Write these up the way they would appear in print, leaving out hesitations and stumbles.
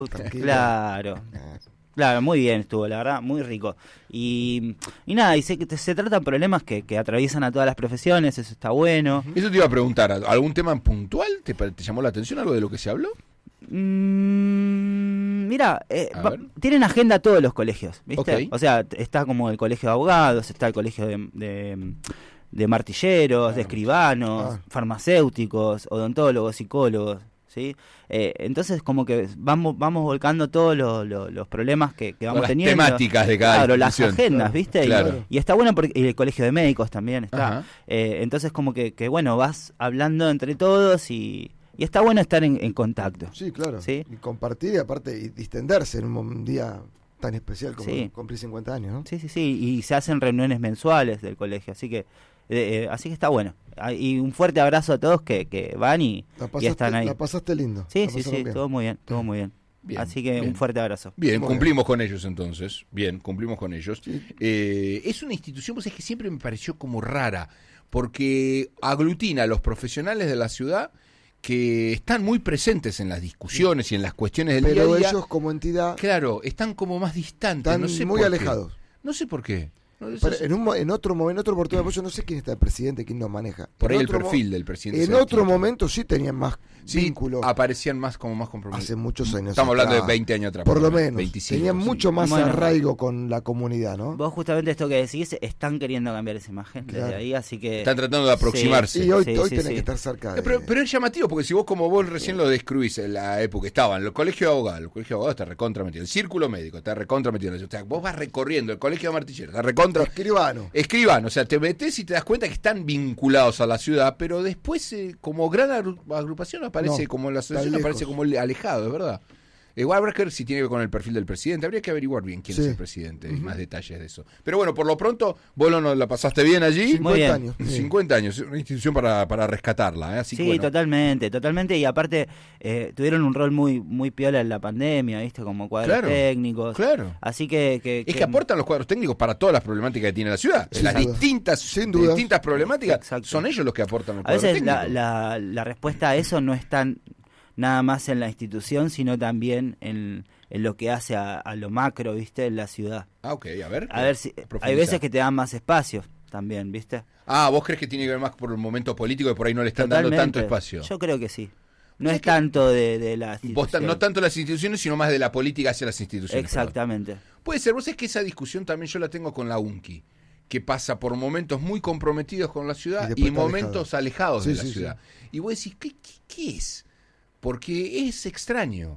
tranquilo. Claro. Claro, muy bien estuvo, la verdad, muy rico. Y nada, y se tratan problemas que atraviesan a todas las profesiones, eso está bueno. Eso te iba a preguntar, ¿algún tema puntual te llamó la atención, algo de lo que se habló? Mira, tienen agenda todos los colegios, ¿viste? Okay. O sea, está como el colegio de abogados, está el colegio de martilleros, de escribanos, farmacéuticos, odontólogos, psicólogos, ¿sí? Entonces como que vamos volcando todos los problemas que vamos teniendo. Las temáticas de cada Claro, las institución. agendas, ¿viste? Claro. Y está bueno porque el colegio de médicos también está. Ajá. Entonces como que bueno, vas hablando entre todos y está bueno estar en contacto. Sí, claro. ¿Sí? Y compartir y aparte y distenderse en un día tan especial como cumplir 50 años, ¿no? Sí, y se hacen reuniones mensuales del colegio, así que está bueno. Y un fuerte abrazo a todos que van y están ahí. La pasaste lindo. Sí, todo muy bien, Bien, así que bien. un fuerte abrazo. Bien, cumplimos con ellos entonces. Bien, cumplimos con ellos. Sí. Es una institución, pues es que siempre me pareció como rara, porque aglutina a los profesionales de la ciudad que están muy presentes en las discusiones y en las cuestiones del día a Pero día. ellos como entidad Claro, están como más distantes. están No sé muy por alejados. qué. No sé por qué. No, Pero en otra oportunidad, yo no sé quién está el presidente, quién nos maneja. por En ahí el otro perfil del presidente. En otro momento sí tenían más vínculos. Aparecían más comprometidos. Hace muchos años. Estamos hablando de atrás. 20 años atrás. Por lo menos. 25, Tenían sí. mucho más Bueno, arraigo con la comunidad, ¿no? Vos justamente esto que decís, están queriendo cambiar esa imagen desde ahí, así que... Están tratando de aproximarse. Y hoy Sí, tenés sí. que estar cerca de... Pero es llamativo, porque si vos recién lo describís en la época, estaban los colegios de abogados, está recontra metido, el círculo médico está recontra metido, o sea, vos vas recorriendo el colegio de martilleros, está recontra... Escribano, o sea, te metés y te das cuenta que están vinculados a la ciudad, pero después como gran agrupación aparece, como la asociación aparece como alejado, es verdad. Igual habrá que ver si tiene que ver con el perfil del presidente. Habría que averiguar bien quién es el presidente y más detalles de eso. Pero bueno, por lo pronto, vos la pasaste bien allí. 50 años. 50 años, una institución para rescatarla. Así que, bueno. Totalmente. Y aparte, tuvieron un rol muy piola en la pandemia, ¿viste? Como cuadros técnicos. Claro. Así que es que aportan los cuadros técnicos para todas las problemáticas que tiene la ciudad. Las distintas problemáticas. Exacto. Son ellos los que aportan los cuadros técnicos. A veces la respuesta a eso no es tan nada más en la institución, sino también en lo que hace a lo macro, ¿viste? En la ciudad. Ok, a ver si hay veces que te dan más espacio también, ¿viste? ¿Vos crees que tiene que ver más por el momento político y por ahí no le están dando tanto espacio? Yo creo que sí. No es tanto de las instituciones. No tanto las instituciones, sino más de la política hacia las instituciones. Exactamente. Puede ser. Vos es que esa discusión también yo la tengo con la UNCI, que pasa por momentos muy comprometidos con la ciudad y momentos alejados de la ciudad. Y vos decís, ¿qué es? Porque es extraño.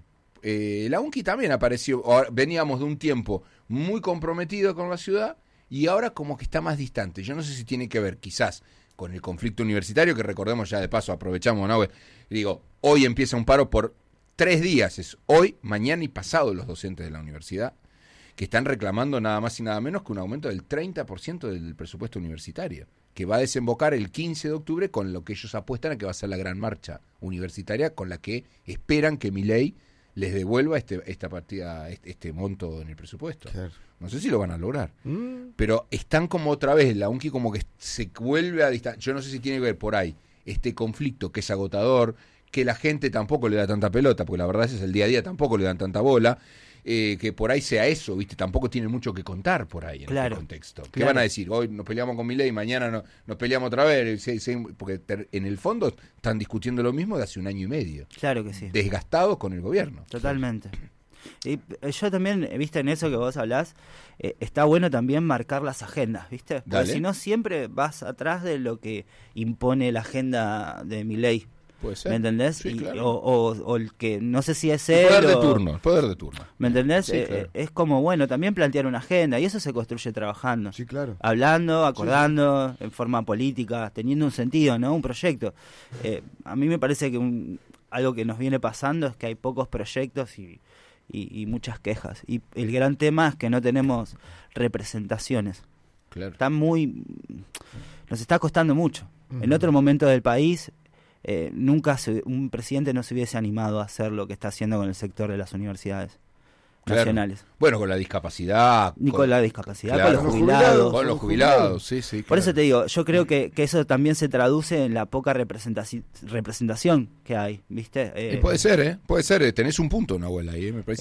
La UNCI también apareció, veníamos de un tiempo muy comprometido con la ciudad y ahora como que está más distante. Yo no sé si tiene que ver quizás con el conflicto universitario, que recordemos ya de paso, aprovechamos, ¿no? Digo, hoy empieza un paro por 3 días, es hoy, mañana y pasado los docentes de la universidad, que están reclamando nada más y nada menos que un aumento del 30% del presupuesto universitario, que va a desembocar el 15 de octubre con lo que ellos apuestan a que va a ser la gran marcha universitaria, con la que esperan que Milei les devuelva esta partida, este monto en el presupuesto. Claro. No sé si lo van a lograr. Pero están como otra vez, la UNCI como que se vuelve a distanciar. Yo no sé si tiene que ver por ahí este conflicto que es agotador, que la gente tampoco le da tanta pelota, porque la verdad es el día a día tampoco le dan tanta bola. Que por ahí sea eso, ¿viste? Tampoco tiene mucho que contar por ahí en este contexto. ¿Qué van a decir? Hoy nos peleamos con Milei, mañana nos peleamos otra vez, porque en el fondo están discutiendo lo mismo de hace 1 año y medio. Claro que sí. Desgastados con el gobierno. Totalmente. Y yo también, viste, en eso que vos hablás, está bueno también marcar las agendas, ¿viste? Porque si no siempre vas atrás de lo que impone la agenda de Milei. Puede ser. ¿Me entendés? Sí, claro. O el que no sé si es él. El poder de turno. ¿Me entendés? Sí, claro. Es como, bueno, también plantear una agenda y eso se construye trabajando. Sí, claro. Hablando, acordando, en forma política, teniendo un sentido, ¿no? Un proyecto. A mí me parece que algo que nos viene pasando es que hay pocos proyectos y muchas quejas. Y el gran tema es que no tenemos representaciones. Claro. Nos está costando mucho. En otro momento del país... nunca un presidente no se hubiese animado a hacer lo que está haciendo con el sector de las universidades nacionales. Bueno, con la discapacidad. Con la discapacidad, claro, con los jubilados. Con los jubilados, sí. Claro. Por eso te digo, yo creo que eso también se traduce en la poca representación que hay, ¿viste? Puede ser, tenés un punto, Nahuel, ahí, me parece.